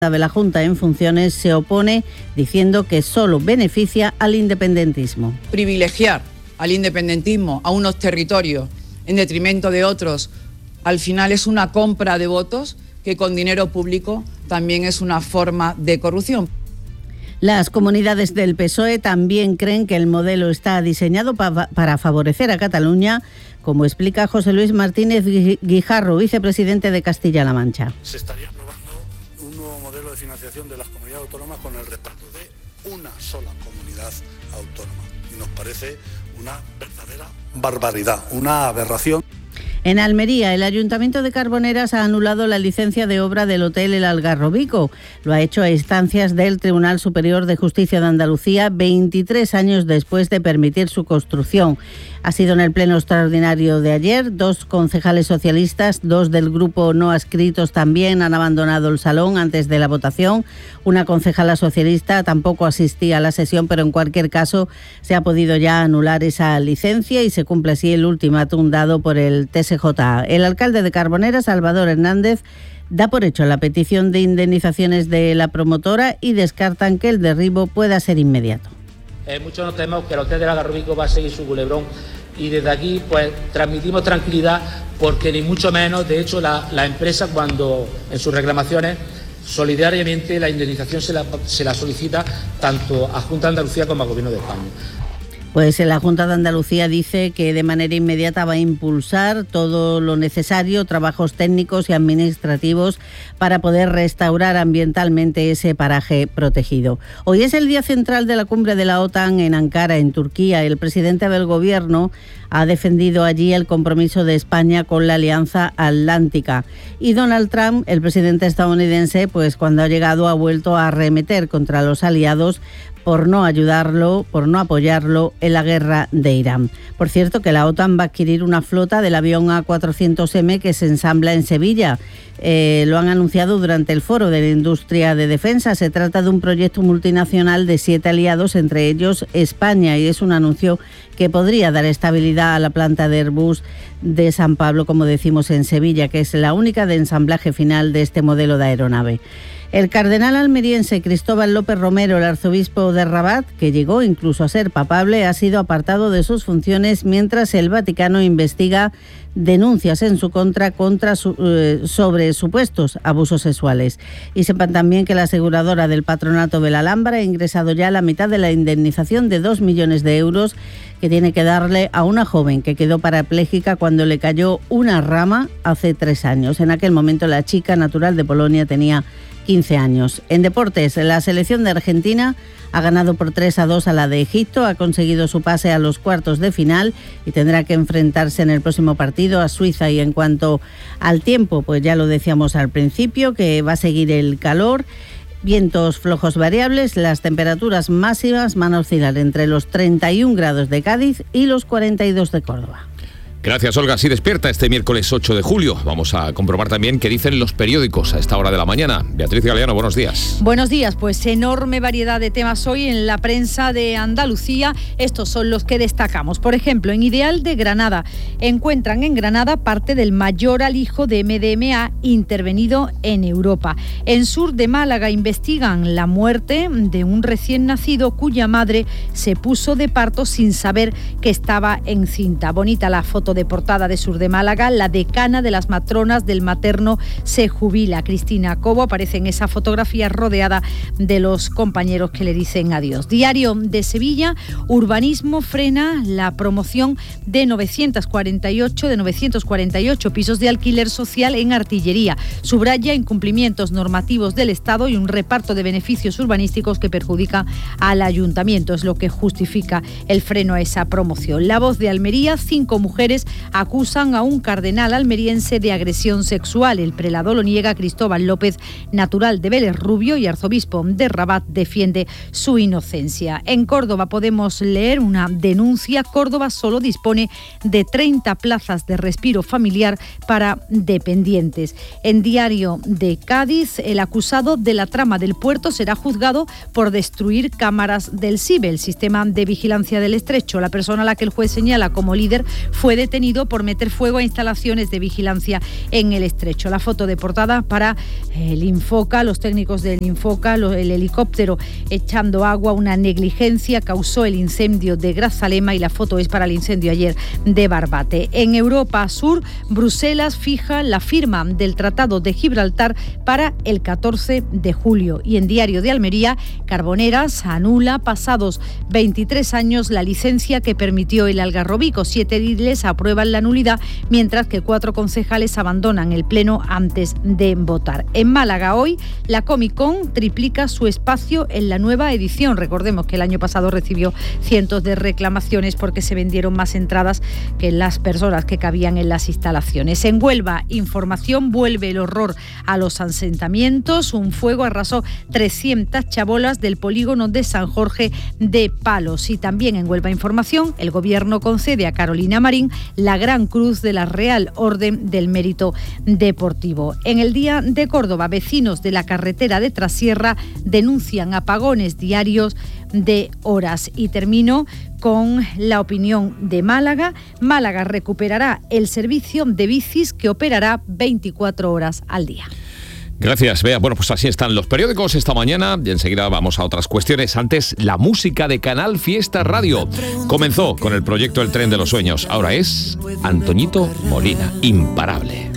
de la Junta en funciones se opone diciendo que solo beneficia al independentismo. Privilegiar al independentismo a unos territorios en detrimento de otros, al final es una compra de votos que con dinero público también es una forma de corrupción. Las comunidades del PSOE también creen que el modelo está diseñado para favorecer a Cataluña, como explica José Luis Martínez Guijarro, vicepresidente de Castilla-La Mancha. Se estaría aprobando un nuevo modelo de financiación de las comunidades autónomas con el respaldo de una sola comunidad autónoma. Y nos parece una verdadera barbaridad, una aberración. En Almería, el Ayuntamiento de Carboneras ha anulado la licencia de obra del Hotel El Algarrobico. Lo ha hecho a instancias del Tribunal Superior de Justicia de Andalucía, 23 años después de permitir su construcción. Ha sido en el pleno extraordinario de ayer. 2 concejales socialistas, 2 del grupo no adscritos también han abandonado el salón antes de la votación. Una concejala socialista tampoco asistía a la sesión, pero en cualquier caso se ha podido ya anular esa licencia y se cumple así el ultimátum dado por el TSJ. El alcalde de Carboneras, Salvador Hernández, da por hecho la petición de indemnizaciones de la promotora y descartan que el derribo pueda ser inmediato. Muchos nos tememos que el Hotel del Algarrobico va a seguir su culebrón y desde aquí pues transmitimos tranquilidad porque ni mucho menos, de hecho la empresa cuando en sus reclamaciones solidariamente la indemnización se la solicita tanto a Junta de Andalucía como al Gobierno de España. Pues la Junta de Andalucía dice que de manera inmediata va a impulsar todo lo necesario, trabajos técnicos y administrativos para poder restaurar ambientalmente ese paraje protegido. Hoy es el día central de la cumbre de la OTAN en Ankara, en Turquía. El presidente del gobierno ha defendido allí el compromiso de España con la Alianza Atlántica. Y Donald Trump, el presidente estadounidense, pues cuando ha llegado ha vuelto a arremeter contra los aliados por no ayudarlo, por no apoyarlo en la guerra de Irán. Por cierto, que la OTAN va a adquirir una flota del avión A400M que se ensambla en Sevilla. Lo han anunciado durante el Foro de la Industria de Defensa. Se trata de un proyecto multinacional de 7 aliados, entre ellos España, y es un anuncio que podría dar estabilidad a la planta de Airbus de San Pablo, como decimos, en Sevilla, que es la única de ensamblaje final de este modelo de aeronave. El cardenal almeriense Cristóbal López Romero, el arzobispo de Rabat, que llegó incluso a ser papable, ha sido apartado de sus funciones mientras el Vaticano investiga denuncias en su contra sobre supuestos abusos sexuales. Y sepan también que la aseguradora del Patronato de la Alhambra ha ingresado ya la mitad de la indemnización de 2 millones de euros que tiene que darle a una joven que quedó parapléjica cuando le cayó una rama hace 3 años. En aquel momento la chica, natural de Polonia, tenía 15 años. En deportes, la selección de Argentina ha ganado por 3-2 a la de Egipto, ha conseguido su pase a los cuartos de final y tendrá que enfrentarse en el próximo partido a Suiza. Y en cuanto al tiempo, pues ya lo decíamos al principio, que va a seguir el calor, vientos flojos variables, las temperaturas máximas van a oscilar entre los 31 grados de Cádiz y los 42 de Córdoba. Gracias, Olga. Así despierta este miércoles 8 de julio. Vamos a comprobar también qué dicen los periódicos a esta hora de la mañana. Beatriz Galeano, buenos días. Buenos días. Pues enorme variedad de temas hoy en la prensa de Andalucía. Estos son los que destacamos. Por ejemplo, en Ideal de Granada encuentran en Granada parte del mayor alijo de MDMA intervenido en Europa. En Sur de Málaga investigan la muerte de un recién nacido cuya madre se puso de parto sin saber que estaba encinta. Bonita la foto de portada de Sur de Málaga. La decana de las matronas del materno se jubila. Cristina Cobo aparece en esa fotografía rodeada de los compañeros que le dicen adiós. Diario de Sevilla, urbanismo frena la promoción de 948 pisos de alquiler social en Artillería. Subraya incumplimientos normativos del Estado y un reparto de beneficios urbanísticos que perjudica al ayuntamiento. Es lo que justifica el freno a esa promoción. La Voz de Almería, 5 mujeres acusan a un cardenal almeriense de agresión sexual. El prelado lo niega. Cristóbal López, natural de Vélez Rubio y arzobispo de Rabat, defiende su inocencia. En Córdoba podemos leer una denuncia. Córdoba solo dispone de 30 plazas de respiro familiar para dependientes. En Diario de Cádiz, el acusado de la trama del puerto será juzgado por destruir cámaras del SIBE, el sistema de vigilancia del estrecho. La persona a la que el juez señala como líder fue detenida detenido por meter fuego a instalaciones de vigilancia en el estrecho. La foto de portada para el Infoca, los técnicos del Infoca, el helicóptero echando agua, una negligencia causó el incendio de Grazalema, y la foto es para el incendio ayer de Barbate. En Europa Sur, Bruselas fija la firma del Tratado de Gibraltar para el 14 de julio. Y en Diario de Almería, Carboneras anula pasados 23 años la licencia que permitió el Algarrobico. 7 ediles aprueban la nulidad, mientras que 4 concejales abandonan el pleno antes de votar. En Málaga hoy, la Comic Con triplica su espacio en la nueva edición. Recordemos que el año pasado recibió cientos de reclamaciones porque se vendieron más entradas que las personas que cabían en las instalaciones. En Huelva, información, vuelve el horror a los asentamientos. Un fuego arrasó 300 chabolas del polígono de San Jorge de Palos. Y también en Huelva Información, el Gobierno concede a Carolina Marín la Gran Cruz de la Real Orden del Mérito Deportivo. En el Día de Córdoba, vecinos de la carretera de Trasierra denuncian apagones diarios de horas. Y termino con la opinión de Málaga. Málaga recuperará el servicio de bicis que operará 24 horas al día. Gracias, Bea. Bueno, pues así están los periódicos esta mañana y enseguida vamos a otras cuestiones. Antes, la música de Canal Fiesta Radio. Comenzó con el proyecto El Tren de los Sueños. Ahora es Antoñito Molina, imparable.